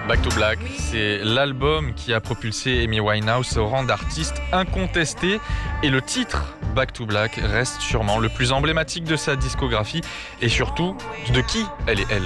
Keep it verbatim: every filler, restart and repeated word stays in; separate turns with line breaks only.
Back to Black, c'est l'album qui a propulsé Amy Winehouse au rang d'artiste incontesté et le titre Back to Black reste sûrement le plus emblématique de sa discographie et surtout de qui elle est elle.